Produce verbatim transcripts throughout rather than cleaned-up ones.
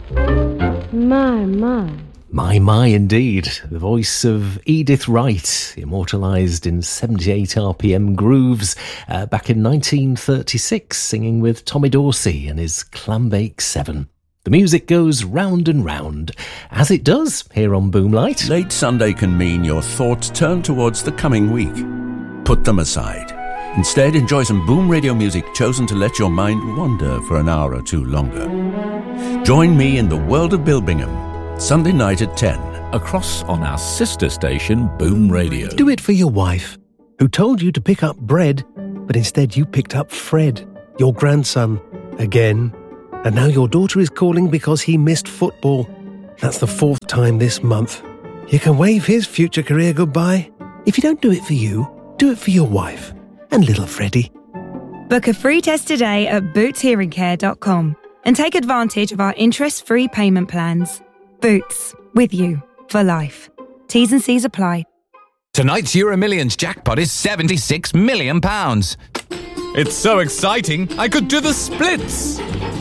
My, my. My, my, indeed. The voice of Edith Wright, immortalised in seventy-eight R P M grooves uh, back in nineteen thirty-six, singing with Tommy Dorsey and his Clambake Seven. The music goes round and round, as it does here on Boomlight. Late Sunday can mean your thoughts turn towards the coming week. Put them aside. Instead, enjoy some Boom Radio music chosen to let your mind wander for an hour or two longer. Join me in the world of Bill Bingham, Sunday night at ten. Across on our sister station, Boom Radio. Do it for your wife, who told you to pick up bread, but instead you picked up Fred, your grandson, again. And now your daughter is calling because he missed football. That's the fourth time this month. You can wave his future career goodbye. If you don't do it for you, do it for your wife and little Freddie. Book a free test today at boots hearing care dot com and take advantage of our interest-free payment plans. Boots, with you for life. T's and C's apply. Tonight's Euro Millions jackpot is seventy-six million pounds. It's so exciting, I could do the splits.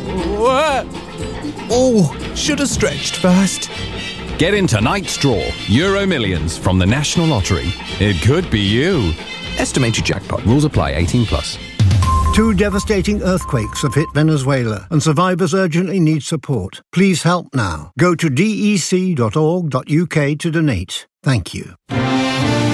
Oh, should have stretched first. Get in tonight's draw, Euro Millions from the National Lottery. It could be you. Estimated jackpot. Rules apply. eighteen plus. Two devastating earthquakes have hit Venezuela and survivors urgently need support. Please help now. Go to dec dot org dot uk to donate. Thank you.